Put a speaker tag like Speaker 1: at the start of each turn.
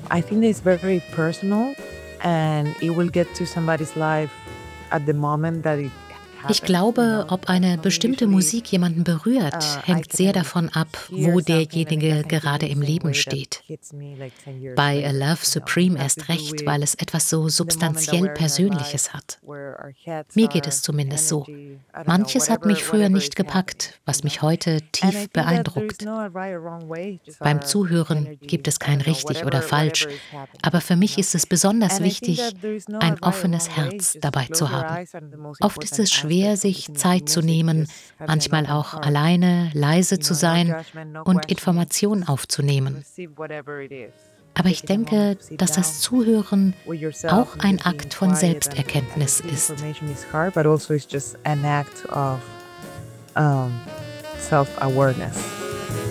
Speaker 1: I think it's very personal and it will get to somebody's life at the moment that it
Speaker 2: Ich
Speaker 1: happens,
Speaker 2: glaube, ob eine bestimmte
Speaker 1: Usually,
Speaker 2: Musik jemanden berührt,
Speaker 1: I
Speaker 2: hängt sehr
Speaker 1: can
Speaker 2: davon ab,
Speaker 1: hear
Speaker 2: wo
Speaker 1: something and it
Speaker 2: derjenige
Speaker 1: doesn't hit me
Speaker 2: gerade
Speaker 1: the
Speaker 2: im
Speaker 1: same
Speaker 2: Leben
Speaker 1: way that
Speaker 2: steht.
Speaker 1: hits me like 10 years
Speaker 2: Bei A
Speaker 1: later.
Speaker 2: Love
Speaker 1: It
Speaker 2: Supreme
Speaker 1: has to
Speaker 2: erst
Speaker 1: do
Speaker 2: recht,
Speaker 1: with
Speaker 2: weil es etwas so
Speaker 1: the moment that
Speaker 2: substanziell
Speaker 1: we're in our lives,
Speaker 2: Persönliches hat.
Speaker 1: where our heads
Speaker 2: Mir geht
Speaker 1: are,
Speaker 2: es zumindest so.
Speaker 1: energy, I don't know,
Speaker 2: Manches hat mich früher
Speaker 1: whatever
Speaker 2: nicht
Speaker 1: is happening,
Speaker 2: gepackt, was mich heute
Speaker 1: And I
Speaker 2: tief
Speaker 1: think that there's
Speaker 2: beeindruckt.
Speaker 1: no right or wrong way, just
Speaker 2: Beim
Speaker 1: our
Speaker 2: Zuhören gibt
Speaker 1: energy,
Speaker 2: es
Speaker 1: I
Speaker 2: kein
Speaker 1: don't know,
Speaker 2: richtig oder falsch,
Speaker 1: whatever is happening,
Speaker 2: aber für mich ist es besonders
Speaker 1: And I think
Speaker 2: wichtig,
Speaker 1: that there is no
Speaker 2: ein
Speaker 1: right or
Speaker 2: offenes
Speaker 1: wrong way,
Speaker 2: Herz
Speaker 1: just
Speaker 2: dabei
Speaker 1: close
Speaker 2: zu
Speaker 1: your
Speaker 2: haben.
Speaker 1: eyes and the most
Speaker 2: Oft ist
Speaker 1: important
Speaker 2: es schwer,
Speaker 1: aspect of
Speaker 2: sich
Speaker 1: listening to
Speaker 2: Zeit zu
Speaker 1: music,
Speaker 2: nehmen,
Speaker 1: just having an
Speaker 2: manchmal
Speaker 1: open
Speaker 2: auch
Speaker 1: heart,
Speaker 2: alleine, leise zu
Speaker 1: no
Speaker 2: sein
Speaker 1: judgment, no
Speaker 2: und
Speaker 1: questions,
Speaker 2: Informationen
Speaker 1: just
Speaker 2: aufzunehmen.
Speaker 1: receive whatever it is.
Speaker 2: Aber ich
Speaker 1: Taking a moment
Speaker 2: denke,
Speaker 1: to sit
Speaker 2: dass
Speaker 1: down
Speaker 2: das Zuhören
Speaker 1: with yourself
Speaker 2: auch
Speaker 1: and
Speaker 2: ein
Speaker 1: just being
Speaker 2: Akt von
Speaker 1: quiet and
Speaker 2: Selbsterkenntnis
Speaker 1: receive
Speaker 2: ist.
Speaker 1: information is hard, but also it's just an act of self-awareness.